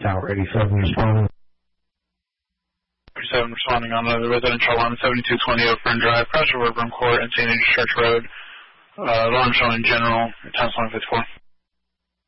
Tower 87 responding. 37 responding on the residential alarm 7220 Oakburn Drive, Pressure Woodburn Court, and St. Andrews Church Road. Alarm showing general, 10-154.